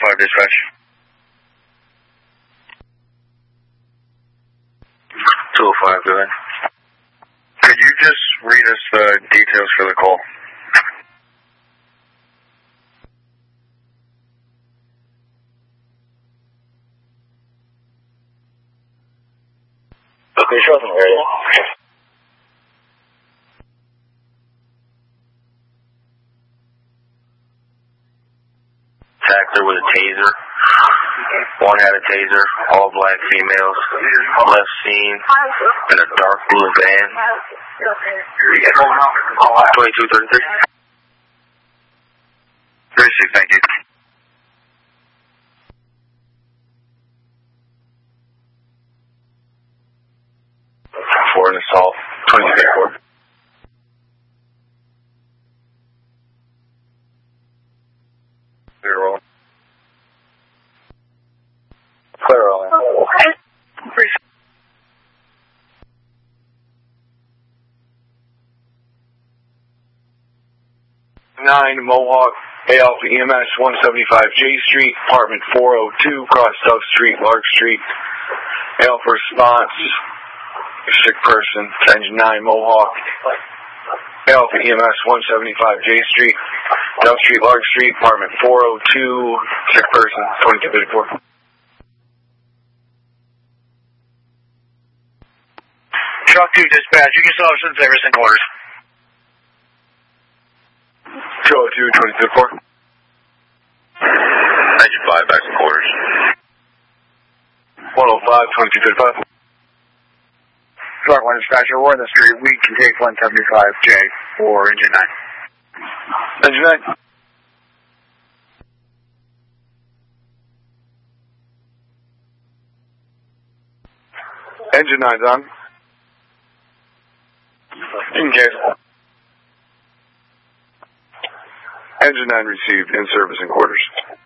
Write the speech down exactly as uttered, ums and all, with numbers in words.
five dispatch. two oh five, go ahead. Could you just read us the details for the call? Okay, show us an area. Attacked her with a taser. One had a taser, all black females, left seen in a dark blue van. twenty-two thirty-three. thirty-six, thank you. For an assault, twenty-two thirty-four. Clear rolling. Clear rolling. Nine Mohawk, A Alpha E M S, one seventy-five J Street, apartment four oh two, cross Dove Street, Lark Street. A Alpha response, sick person, engine nine Mohawk. A Alpha E M S, one seventy-five J Street, Dove Street, Lark Street, apartment four oh two, sick person, twenty-two thirty-four. Truck two dispatch, you can still have some service in quarters. two oh two, twenty-two thirty-four. Engine five, back in quarters. one oh five, twenty-two thirty-five. Truck one dispatcher, we're in the street. We can take one seventy-five J for engine nine. Engine nine. Engine nine's on. In case. Engine nine received in service in quarters.